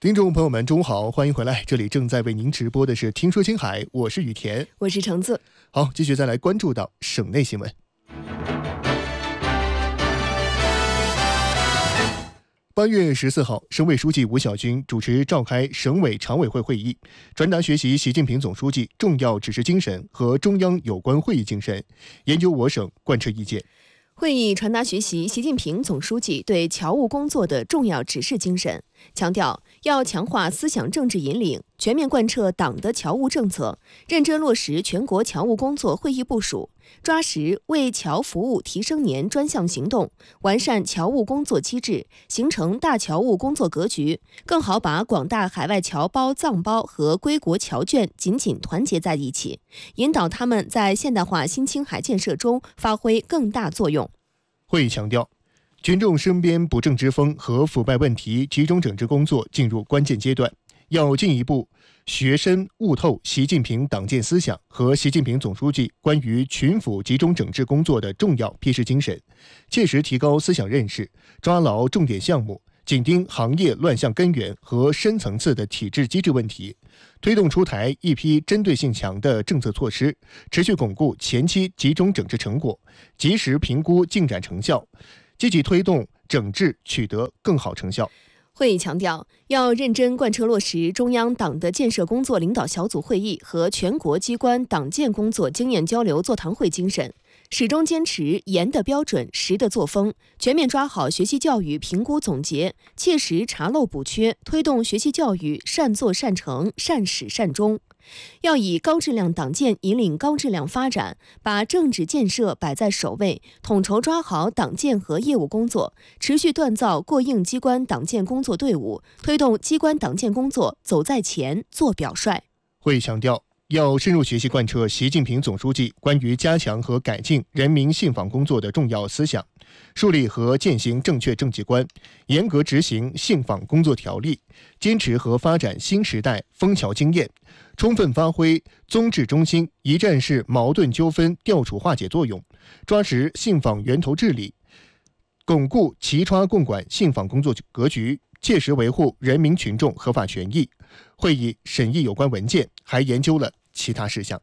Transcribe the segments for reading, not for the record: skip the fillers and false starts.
听众朋友们，中午好，欢迎回来，这里正在为您直播的是听说青海，我是雨田， 我是橙子。 好，继续再来关注到省内新闻。8月14号，省委书记吴晓军主持召开省委常委会会议，传达学习习近平总书记重要指示精神和中央有关会议精神，研究我省贯彻意见。 会议传达学习习近平总书记对侨务工作的重要指示精神，强调要强化思想政治引领，全面贯彻党的侨务政策，认真落实全国侨务工作会议部署，抓实为侨服务提升年专项行动，完善侨务工作机制，形成大侨务工作格局，更好把广大海外侨胞、藏胞和归国侨眷紧紧团结在一起，引导他们在现代化新青海建设中发挥更大作用。 会议强调，群众身边不正之风和腐败问题集中整治工作进入关键阶段，要进一步学深悟透习近平党建思想和习近平总书记关于群腐集中整治工作的重要批示精神，切实提高思想认识，抓牢重点项目，紧盯行业乱象根源和深层次的体制机制问题，推动出台一批针对性强的政策措施，持续巩固前期集中整治成果，及时评估进展成效，积极推动整治取得更好成效。 会议强调，要认真贯彻落实中央党的建设工作领导小组会议和全国机关党建工作经验交流座谈会精神，始终坚持严的标准、实的作风，全面抓好学习教育评估总结，切实查漏补缺，推动学习教育善作善成、善始善终。要以高质量党建引领高质量发展，把政治建设摆在首位，统筹抓好党建和业务工作，持续锻造过硬机关党建工作队伍，推动机关党建工作走在前、做表率。 会议强调，要深入学习贯彻习近平总书记关于加强和改进人民信访工作的重要思想，树立和践行正确政绩观，严格执行信访工作条例，坚持和发展新时代枫桥经验，充分发挥宗治中心一站式矛盾纠纷调处化解作用，抓实信访源头治理，巩固齐抓共管信访工作格局，切实维护人民群众合法权益。会议审议有关文件，还研究了其他事项。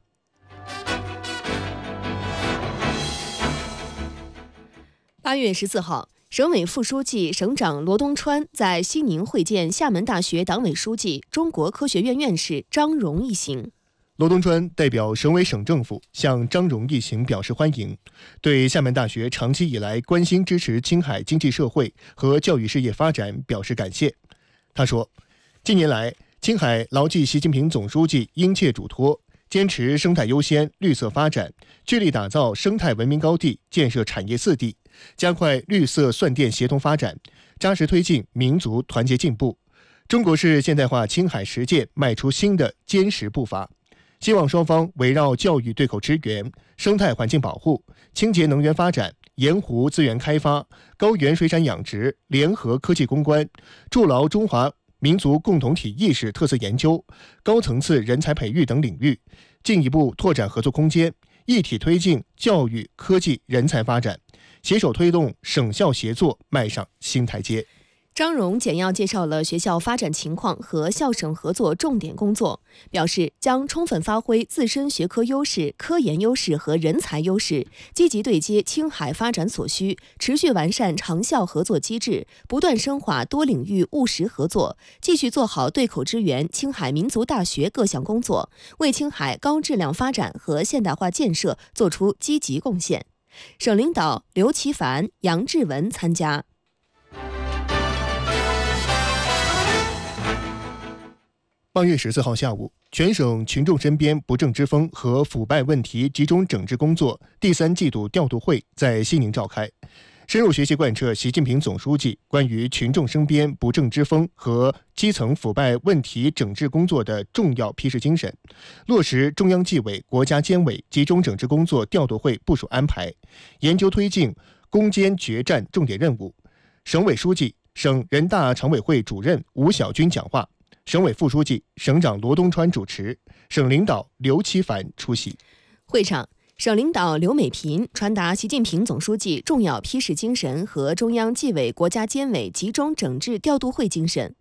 8月14号，省委副书记、省长罗东川在西宁会见厦门大学党委书记、中国科学院院士张荣一行。 罗东川代表省委省政府向张荣一行表示欢迎，对厦门大学长期以来关心支持青海经济社会和教育事业发展表示感谢。他说，近年来，青海牢记习近平总书记殷切嘱托，坚持生态优先、绿色发展，致力打造生态文明高地，建设产业四地，加快绿色蒜电协同发展，扎实推进民族团结进步。中国式现代化青海实践迈出新的坚实步伐。希望双方围绕教育对口支援、生态环境保护、清洁能源发展、盐湖资源开发、高原水产养殖、联合科技攻关，筑牢中华民族共同体意识特色研究、高层次人才培育等领域，进一步拓展合作空间，一体推进教育、科技、人才发展，携手推动省校协作迈上新台阶。 张荣简要介绍了学校发展情况和校省合作重点工作，表示将充分发挥自身学科优势、科研优势和人才优势，积极对接青海发展所需，持续完善长校合作机制，不断深化多领域务实合作，继续做好对口支援青海民族大学各项工作，为青海高质量发展和现代化建设作出积极贡献。省领导刘奇凡、杨志文参加。 8月14号下午，全省群众身边不正之风和腐败问题集中整治工作第3季度调度会在西宁召开，深入学习贯彻习近平总书记关于群众身边不正之风和基层腐败问题整治工作的重要批示精神，落实中央纪委、国家监委集中整治工作调度会部署安排，研究推进攻坚决战重点任务。省委书记、省人大常委会主任吴晓军讲话，省委副书记、省长罗东川主持，省领导刘奇凡出席。 会上，省领导刘美萍传达习近平总书记重要批示精神和中央纪委、国家监委集中整治调度会精神，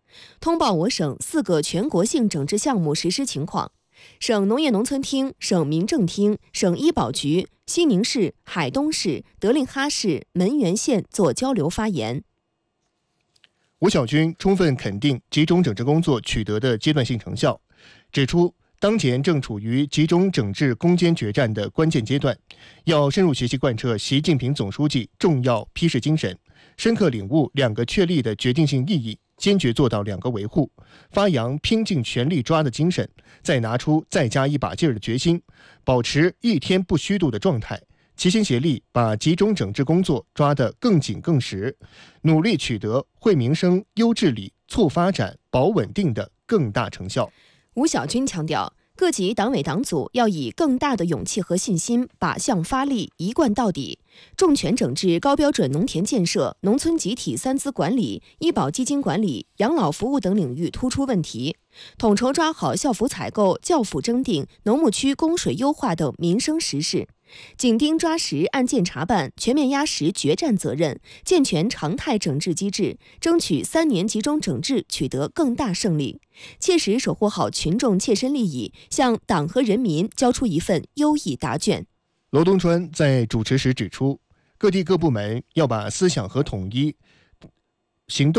通报我省4个全国性整治项目实施情况。省农业农村厅、省民政厅、省医保局、西宁市、海东市、德令哈市、沔源县作交流发言。 吴晓军充分肯定集中整治工作取得的阶段性成效，指出当前正处于集中整治攻坚决战的关键阶段，要深入学习贯彻习近平总书记重要批示精神，深刻领悟2个确立的决定性意义，坚决做到2个维护，发扬拼尽全力抓的精神，再拿出再加一把劲儿的决心，保持一天不虚度的状态，齐心协力把集中整治工作抓得更紧更实，努力取得惠民生、优治理、促发展、保稳定的更大成效。 吴晓军强调，各级党委党组要以更大的勇气和信心，靶向发力，一贯到底，重拳整治高标准农田建设、农村集体3资管理、医保基金管理、养老服务等领域突出问题，统筹抓好校服采购、教辅征订、农牧区供水优化等民生实事，紧盯抓实案件查办，全面压实决战责任，健全常态整治机制，争取3年集中整治取得更大胜利，切实守护好群众切身利益，向党和人民交出一份优异答卷。 罗东川在主持时指出，各地各部门要把思想和统一行动